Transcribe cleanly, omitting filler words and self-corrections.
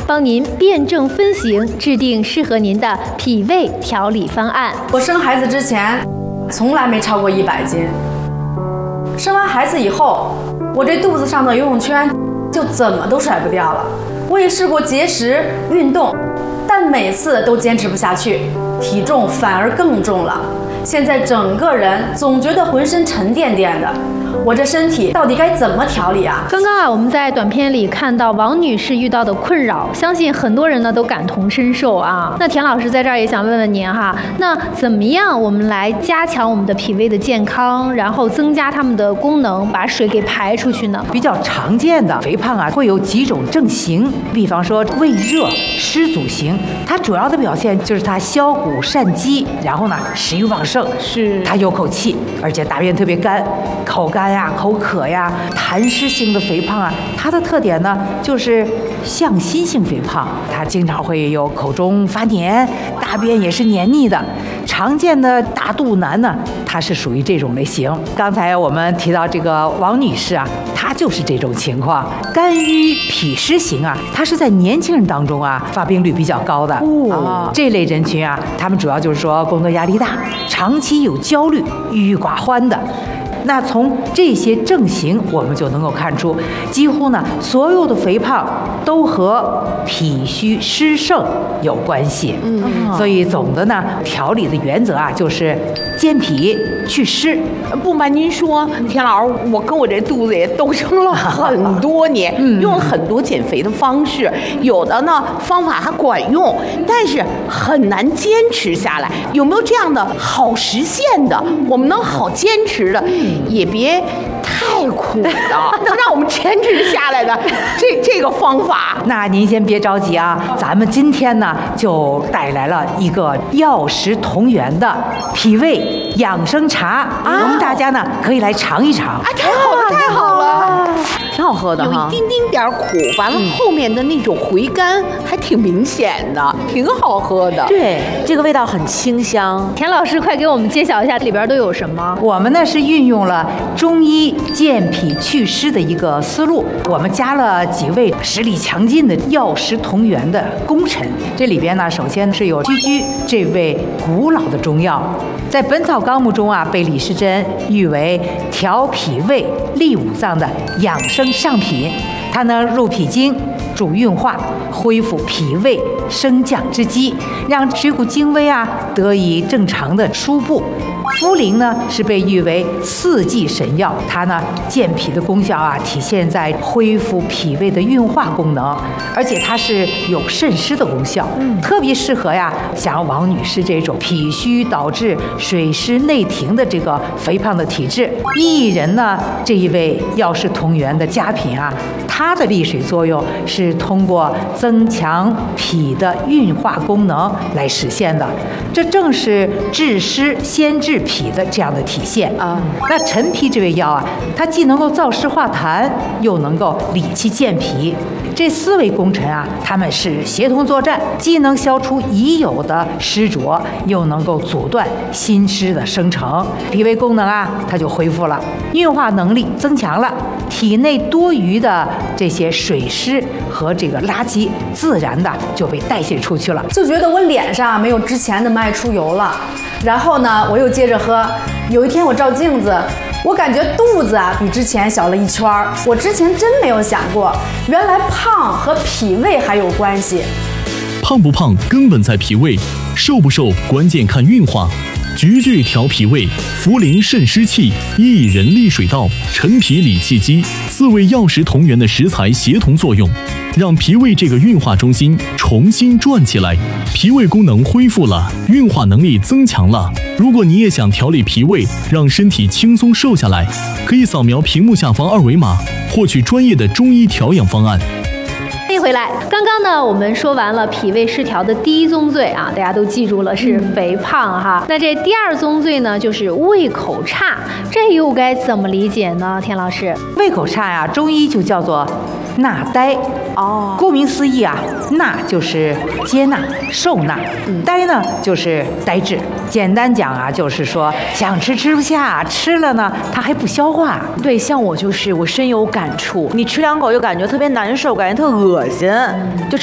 帮您辩证分型，制定适合您的脾胃调理方案。 我生孩子之前从来没超过100斤，生完孩子以后，我这肚子上的游泳圈就怎么都甩不掉了。我也试过节食运动，但每次都坚持不下去，体重反而更重了。现在整个人总觉得浑身沉甸甸的，我这身体到底该怎么调理啊？ 刚刚我们在短片里看到王女士遇到的困扰，相信很多人呢都感同身受啊。那田老师在这儿也想问问您哈，那怎么样我们来加强我们的脾胃的健康，然后增加它们的功能，把水给排出去呢？ 比较常见的肥胖啊，会有几种症型，比方说胃热湿阻型，它主要的表现就是它消谷善饥，然后呢食欲旺盛， 是它有口气，而且大便特别干，口干呀、口渴呀。痰湿性的肥胖啊，它的特点呢就是向心性肥胖，它经常会有口中发黏，大便也是黏腻的。常见的大肚腩呢，它是属于这种类型。刚才我们提到这个王女士啊，她就是这种情况。肝郁脾湿型啊，它是在年轻人当中啊发病率比较高的。这类人群啊，他们主要就是说工作压力大，长期有焦虑、郁郁寡欢的。那从这些症型，我们就能够看出，几乎呢所有的肥胖都和脾虚湿盛有关系。所以总的呢调理的原则啊，就是健脾祛湿。 不瞒您说，田老师，我跟我这肚子也斗争了很多年，用了很多减肥的方式，有的呢方法还管用，但是很难坚持下来。有没有这样的好实现的，我们能好坚持的？也别太苦的，能让我们坚持下来的这个方法。 那您先别着急啊，咱们今天呢就带来了一个药食同源的脾胃养生茶，我们大家呢可以来尝一尝。 太好了，太好了，挺好喝的哈，有一丁丁点苦，完了后面的那种回甘还挺明显的，挺好喝的。 对，这个味道很清香。 田老师，快给我们揭晓一下里边都有什么？ 我们呢是运用了中医健脾祛湿的一个思路，我们加了几味实力强劲的药食同源的功臣。这里边呢，首先是有居居这味古老的中药，在《本草纲目》中啊，被李时珍誉为调脾胃、利五脏的养生上品。它呢入脾经，助运化，恢复脾胃升降之机，让水谷精微啊得以正常的输布。茯苓呢是被誉为四季神药，它呢健脾的功效啊体现在恢复脾胃的运化功能，而且它是有渗湿的功效，特别适合呀像王女士这种脾虚导致水湿内停的这个肥胖的体质。薏仁呢这一味药食同源的佳品啊，它的利水作用是通过增强脾的运化功能来实现的，这正是治湿先治脾的这样的体现啊。那陈皮这味药啊，它既能够燥湿化痰，又能够理气健脾。这四味功臣啊，他们是协同作战，既能消除已有的湿浊，又能够阻断新湿的生成，脾胃功能啊，它就恢复了，运化能力增强了，体内多余的这些水湿和这个垃圾，自然的就被代谢出去了。 就觉得我脸上没有之前的爱出油了，然后呢，我又接着喝。有一天我照镜子，我感觉肚子啊比之前小了1圈儿。我之前真没有想过，原来胖和脾胃还有关系。 胖不胖根本在脾胃，瘦不瘦关键看运化。菊苣调脾胃，茯苓渗湿气，薏仁利水道，陈皮理气机，四味药食同源的食材协同作用，让脾胃这个运化中心重新转起来，脾胃功能恢复了，运化能力增强了。如果你也想调理脾胃，让身体轻松瘦下来，可以扫描屏幕下方2维码，获取专业的中医调养方案。 回来，刚刚呢，我们说完了脾胃失调的第一宗罪啊，大家都记住了，是肥胖哈。那这第二宗罪呢，就是胃口差，这又该怎么理解呢？田老师， 胃口差呀，中医就叫做纳呆。顾名思义啊，纳就是接纳、受纳，呆呢就是呆滞。简单讲啊，就是说想吃吃不下，吃了呢它还不消化。 对，像我就是，我深有感触。你吃2口就感觉特别难受，感觉特恶心，就